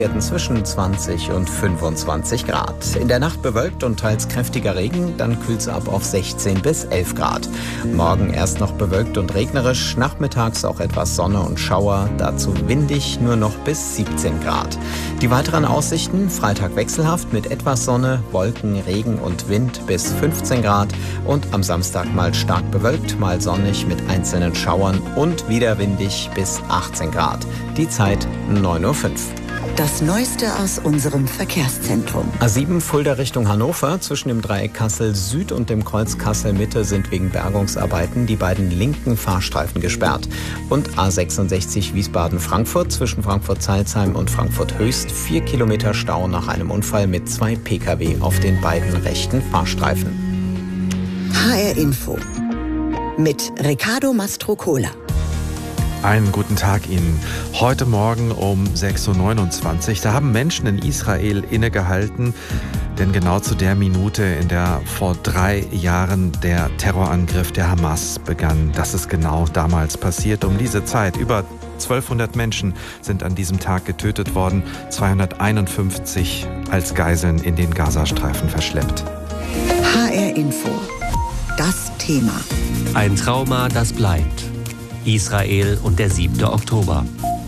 Werden zwischen 20 und 25 Grad. In der Nacht bewölkt und teils kräftiger Regen, dann kühlt es ab auf 16 bis 11 Grad. Morgen erst noch bewölkt und regnerisch, nachmittags auch etwas Sonne und Schauer, dazu windig nur noch bis 17 Grad. Die weiteren Aussichten: Freitag wechselhaft mit etwas Sonne, Wolken, Regen und Wind bis 15 Grad und am Samstag mal stark bewölkt, mal sonnig mit einzelnen Schauern und wieder windig bis 18 Grad. Die Zeit 9:05 Uhr. Das Neueste aus unserem Verkehrszentrum. A7 Fulda Richtung Hannover. Zwischen dem Dreieck Kassel Süd und dem Kreuz Kassel Mitte sind wegen Bergungsarbeiten die beiden linken Fahrstreifen gesperrt. Und A66 Wiesbaden Frankfurt zwischen Frankfurt-Zeilsheim und Frankfurt Höchst 4 Kilometer Stau nach einem Unfall mit 2 Pkw auf den beiden rechten Fahrstreifen. HR Info mit Riccardo Mastrocola. Einen guten Tag Ihnen. Heute Morgen um 6:29 Uhr, da haben Menschen in Israel innegehalten, denn genau zu der Minute, in der vor 3 Jahren der Terrorangriff der Hamas begann, das ist genau damals passiert. Um diese Zeit, über 1200 Menschen sind an diesem Tag getötet worden, 251 als Geiseln in den Gazastreifen verschleppt. HR Info, das Thema. Ein Trauma, das bleibt. Israel und der 7. Oktober.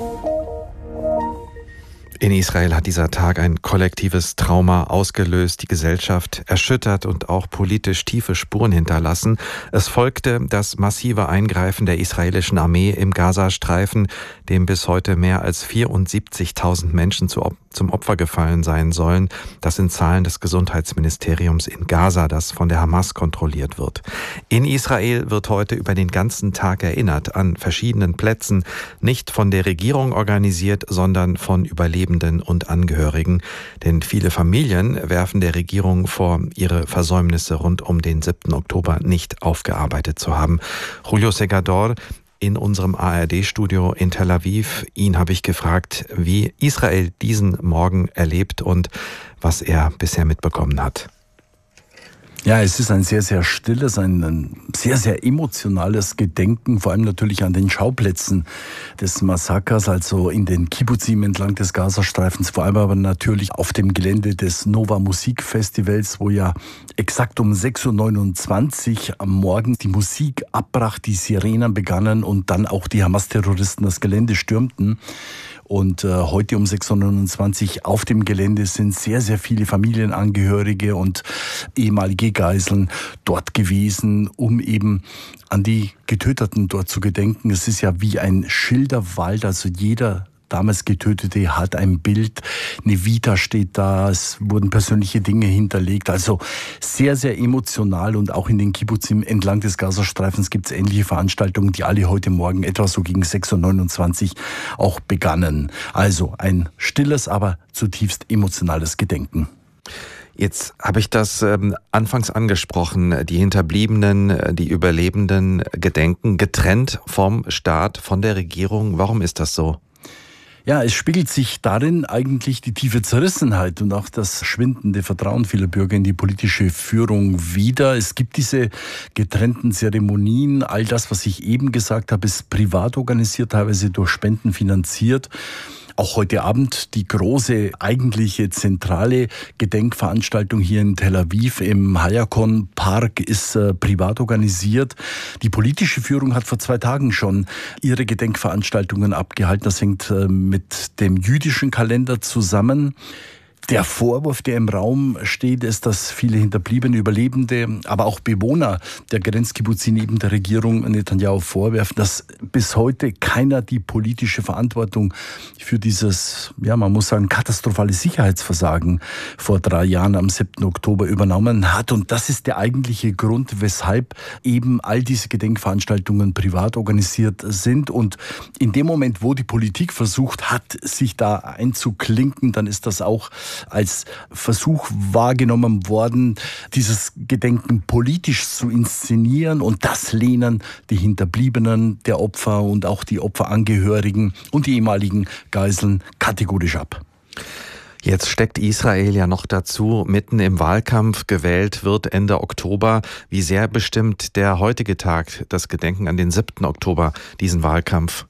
In Israel hat dieser Tag ein kollektives Trauma ausgelöst, die Gesellschaft erschüttert und auch politisch tiefe Spuren hinterlassen. Es folgte das massive Eingreifen der israelischen Armee im Gazastreifen, dem bis heute mehr als 74.000 Menschen zum Opfer gefallen sein sollen. Das sind Zahlen des Gesundheitsministeriums in Gaza, das von der Hamas kontrolliert wird. In Israel wird heute über den ganzen Tag erinnert, an verschiedenen Plätzen, nicht von der Regierung organisiert, sondern von Überlebenden und Angehörigen. Denn viele Familien werfen der Regierung vor, ihre Versäumnisse rund um den 7. Oktober nicht aufgearbeitet zu haben. Julio Segador in unserem ARD-Studio in Tel Aviv. Ihn habe ich gefragt, wie Israel diesen Morgen erlebt und was er bisher mitbekommen hat. Ja, es ist ein sehr, sehr stilles, ein sehr, sehr emotionales Gedenken, vor allem natürlich an den Schauplätzen des Massakers, also in den Kibbuzim entlang des Gazastreifens, vor allem aber natürlich auf dem Gelände des Nova Musikfestivals, wo ja exakt um 6:29 Uhr am Morgen die Musik abbrach, die Sirenen begannen und dann auch die Hamas-Terroristen das Gelände stürmten. Und heute um 6:29 Uhr auf dem Gelände sind sehr, sehr viele Familienangehörige und ehemalige Geiseln dort gewesen, um eben an die Getöteten dort zu gedenken. Es ist ja wie ein Schilderwald, also jeder damals Getötete hat ein Bild, eine Vita steht da, es wurden persönliche Dinge hinterlegt. Also sehr, sehr emotional und auch in den Kibbuzim entlang des Gazastreifens gibt es ähnliche Veranstaltungen, die alle heute Morgen etwa so gegen 6:29 Uhr auch begannen. Also ein stilles, aber zutiefst emotionales Gedenken. Jetzt habe ich das anfangs angesprochen, die Hinterbliebenen, die Überlebenden gedenken, getrennt vom Staat, von der Regierung. Warum ist das so? Ja, es spiegelt sich darin eigentlich die tiefe Zerrissenheit und auch das schwindende Vertrauen vieler Bürger in die politische Führung wider. Es gibt diese getrennten Zeremonien. All das, was ich eben gesagt habe, ist privat organisiert, teilweise durch Spenden finanziert. Auch heute Abend die große, eigentliche zentrale Gedenkveranstaltung hier in Tel Aviv im Hayakon Park ist privat organisiert. Die politische Führung hat vor 2 Tagen schon ihre Gedenkveranstaltungen abgehalten. Das hängt mit dem jüdischen Kalender zusammen. Der Vorwurf, der im Raum steht, ist, dass viele Hinterbliebene, Überlebende, aber auch Bewohner der Grenzkibbuzim neben der Regierung Netanyahu vorwerfen, dass bis heute keiner die politische Verantwortung für dieses, ja, man muss sagen, katastrophale Sicherheitsversagen vor 3 Jahren am 7. Oktober übernommen hat. Und das ist der eigentliche Grund, weshalb eben all diese Gedenkveranstaltungen privat organisiert sind. Und in dem Moment, wo die Politik versucht hat, sich da einzuklinken, dann ist das auch als Versuch wahrgenommen worden, dieses Gedenken politisch zu inszenieren, und das lehnen die Hinterbliebenen der Opfer und auch die Opferangehörigen und die ehemaligen Geiseln kategorisch ab. Jetzt steckt Israel ja noch dazu mitten im Wahlkampf. Gewählt wird Ende Oktober. Wie sehr bestimmt der heutige Tag, das Gedenken an den 7. Oktober, diesen Wahlkampf?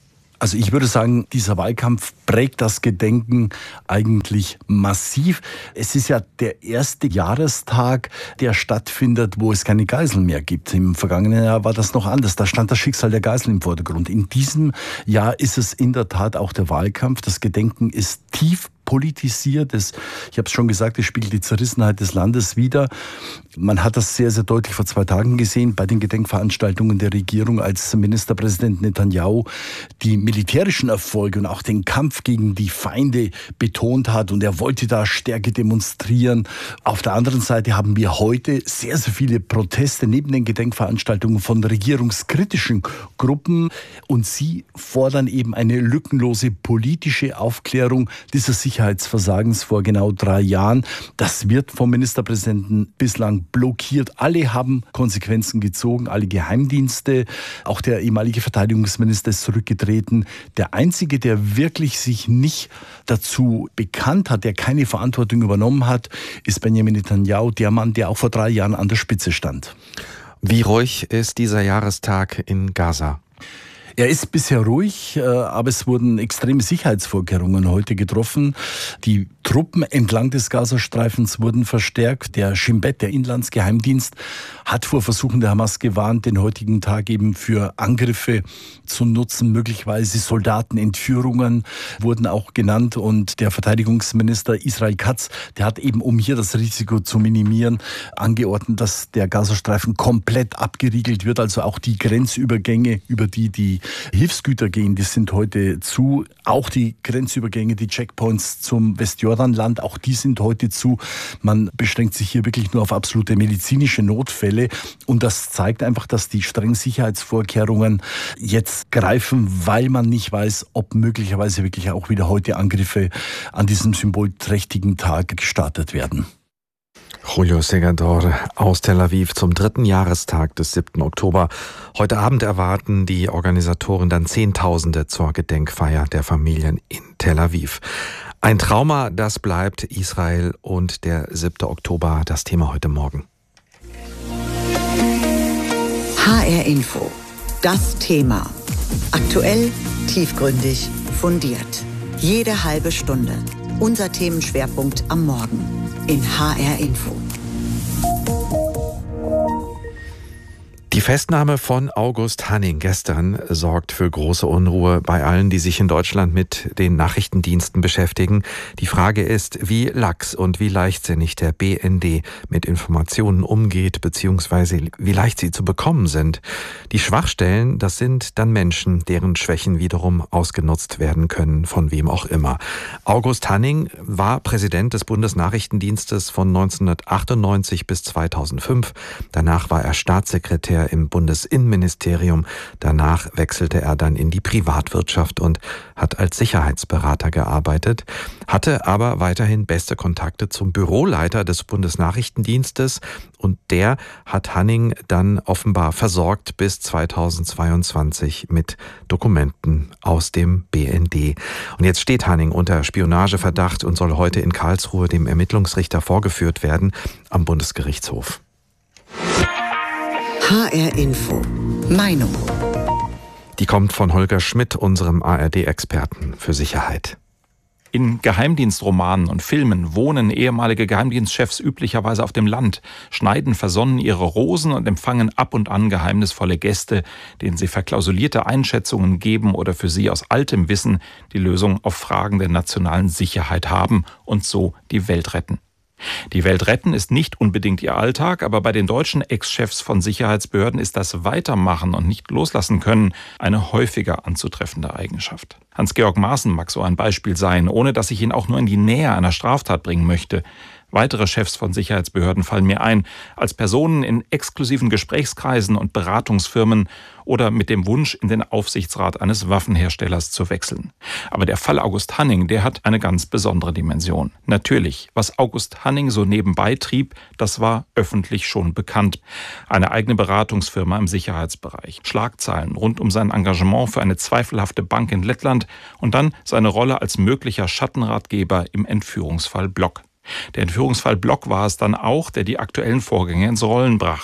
Also ich würde sagen, dieser Wahlkampf prägt das Gedenken eigentlich massiv. Es ist ja der erste Jahrestag, der stattfindet, wo es keine Geiseln mehr gibt. Im vergangenen Jahr war das noch anders. Da stand das Schicksal der Geiseln im Vordergrund. In diesem Jahr ist es in der Tat auch der Wahlkampf. Das Gedenken ist tief politisiert. Ich habe es schon gesagt, es spiegelt die Zerrissenheit des Landes wider. Man hat das sehr, sehr deutlich vor 2 Tagen gesehen bei den Gedenkveranstaltungen der Regierung, als Ministerpräsident Netanyahu die militärischen Erfolge und auch den Kampf gegen die Feinde betont hat und er wollte da Stärke demonstrieren. Auf der anderen Seite haben wir heute sehr, sehr viele Proteste neben den Gedenkveranstaltungen von regierungskritischen Gruppen und sie fordern eben eine lückenlose politische Aufklärung dieses Sicherheitsversagens vor genau 3 Jahren. Das wird vom Ministerpräsidenten bislang blockiert. Alle haben Konsequenzen gezogen, alle Geheimdienste. Auch der ehemalige Verteidigungsminister ist zurückgetreten. Der Einzige, der wirklich sich nicht dazu bekannt hat, der keine Verantwortung übernommen hat, ist Benjamin Netanyahu, der Mann, der auch vor 3 Jahren an der Spitze stand. Wie ruhig ist dieser Jahrestag in Gaza? Er ist bisher ruhig, aber es wurden extreme Sicherheitsvorkehrungen heute getroffen. Die Truppen entlang des Gazastreifens wurden verstärkt. Der Shin Bet, der Inlandsgeheimdienst, hat vor Versuchen der Hamas gewarnt, den heutigen Tag eben für Angriffe zu nutzen. Möglicherweise Soldatenentführungen wurden auch genannt. Und der Verteidigungsminister Israel Katz, der hat eben, um hier das Risiko zu minimieren, angeordnet, dass der Gazastreifen komplett abgeriegelt wird. Also auch die Grenzübergänge, über die Hilfsgüter gehen, die sind heute zu. Auch die Grenzübergänge, die Checkpoints zum Westjordanland, auch die sind heute zu. Man beschränkt sich hier wirklich nur auf absolute medizinische Notfälle. Und das zeigt einfach, dass die strengen Sicherheitsvorkehrungen jetzt greifen, weil man nicht weiß, ob möglicherweise wirklich auch wieder heute Angriffe an diesem symbolträchtigen Tag gestartet werden. Julio Segador aus Tel Aviv zum 3. Jahrestag des 7. Oktober. Heute Abend erwarten die Organisatoren dann Zehntausende zur Gedenkfeier der Familien in Tel Aviv. Ein Trauma, das bleibt. Israel und der 7. Oktober, das Thema heute Morgen. HR Info, das Thema. Aktuell, tiefgründig, fundiert. Jede halbe Stunde. Unser Themenschwerpunkt am Morgen in HR Info. Die Festnahme von August Hanning gestern sorgt für große Unruhe bei allen, die sich in Deutschland mit den Nachrichtendiensten beschäftigen. Die Frage ist, wie lax und wie leichtsinnig der BND mit Informationen umgeht, beziehungsweise wie leicht sie zu bekommen sind. Die Schwachstellen, das sind dann Menschen, deren Schwächen wiederum ausgenutzt werden können, von wem auch immer. August Hanning war Präsident des Bundesnachrichtendienstes von 1998 bis 2005. Danach war er Staatssekretär im Bundesinnenministerium. Danach wechselte er dann in die Privatwirtschaft und hat als Sicherheitsberater gearbeitet, hatte aber weiterhin beste Kontakte zum Büroleiter des Bundesnachrichtendienstes und der hat Hanning dann offenbar versorgt bis 2022 mit Dokumenten aus dem BND. Und jetzt steht Hanning unter Spionageverdacht und soll heute in Karlsruhe dem Ermittlungsrichter vorgeführt werden am Bundesgerichtshof. HR Info. Meinung. Die kommt von Holger Schmidt, unserem ARD-Experten für Sicherheit. In Geheimdienstromanen und Filmen wohnen ehemalige Geheimdienstchefs üblicherweise auf dem Land, schneiden versonnen ihre Rosen und empfangen ab und an geheimnisvolle Gäste, denen sie verklausulierte Einschätzungen geben oder für sie aus altem Wissen die Lösung auf Fragen der nationalen Sicherheit haben und so die Welt retten. Die Welt retten ist nicht unbedingt ihr Alltag, aber bei den deutschen Ex-Chefs von Sicherheitsbehörden ist das Weitermachen und nicht loslassen können eine häufiger anzutreffende Eigenschaft. Hans-Georg Maaßen mag so ein Beispiel sein, ohne dass ich ihn auch nur in die Nähe einer Straftat bringen möchte. Weitere Chefs von Sicherheitsbehörden fallen mir ein, als Personen in exklusiven Gesprächskreisen und Beratungsfirmen oder mit dem Wunsch, in den Aufsichtsrat eines Waffenherstellers zu wechseln. Aber der Fall August Hanning, der hat eine ganz besondere Dimension. Natürlich, was August Hanning so nebenbei trieb, das war öffentlich schon bekannt. Eine eigene Beratungsfirma im Sicherheitsbereich, Schlagzeilen rund um sein Engagement für eine zweifelhafte Bank in Lettland und dann seine Rolle als möglicher Schattenratgeber im Entführungsfall Block. Der Entführungsfall Block war es dann auch, der die aktuellen Vorgänge ins Rollen brachte.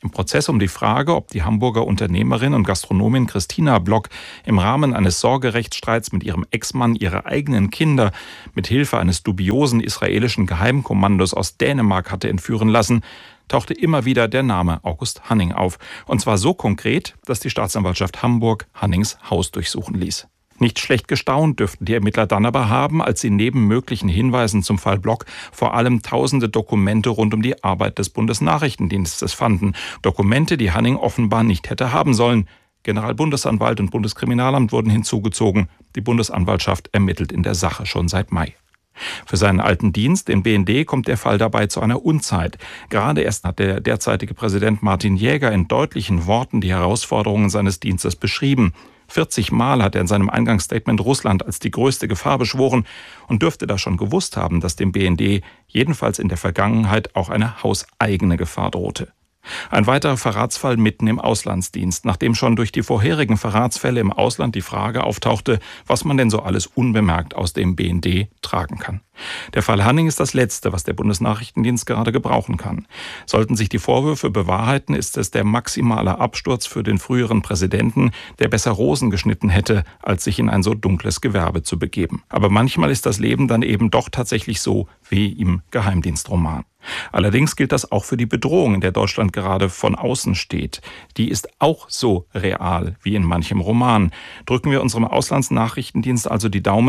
Im Prozess um die Frage, ob die Hamburger Unternehmerin und Gastronomin Christina Block im Rahmen eines Sorgerechtsstreits mit ihrem Ex-Mann ihre eigenen Kinder mit Hilfe eines dubiosen israelischen Geheimkommandos aus Dänemark hatte entführen lassen, tauchte immer wieder der Name August Hanning auf. Und zwar so konkret, dass die Staatsanwaltschaft Hamburg Hannings Haus durchsuchen ließ. Nicht schlecht gestaunt dürften die Ermittler dann aber haben, als sie neben möglichen Hinweisen zum Fall Block vor allem tausende Dokumente rund um die Arbeit des Bundesnachrichtendienstes fanden. Dokumente, die Hanning offenbar nicht hätte haben sollen. Generalbundesanwalt und Bundeskriminalamt wurden hinzugezogen. Die Bundesanwaltschaft ermittelt in der Sache schon seit Mai. Für seinen alten Dienst, den BND, kommt der Fall dabei zu einer Unzeit. Gerade erst hat der derzeitige Präsident Martin Jäger in deutlichen Worten die Herausforderungen seines Dienstes beschrieben. 40 Mal hat er in seinem Eingangsstatement Russland als die größte Gefahr beschworen und dürfte da schon gewusst haben, dass dem BND jedenfalls in der Vergangenheit auch eine hauseigene Gefahr drohte. Ein weiterer Verratsfall mitten im Auslandsdienst, nachdem schon durch die vorherigen Verratsfälle im Ausland die Frage auftauchte, was man denn so alles unbemerkt aus dem BND tragen kann. Der Fall Hanning ist das Letzte, was der Bundesnachrichtendienst gerade gebrauchen kann. Sollten sich die Vorwürfe bewahrheiten, ist es der maximale Absturz für den früheren Präsidenten, der besser Rosen geschnitten hätte, als sich in ein so dunkles Gewerbe zu begeben. Aber manchmal ist das Leben dann eben doch tatsächlich so wie im Geheimdienstroman. Allerdings gilt das auch für die Bedrohung, in der Deutschland gerade von außen steht. Die ist auch so real wie in manchem Roman. Drücken wir unserem Auslandsnachrichtendienst also die Daumen,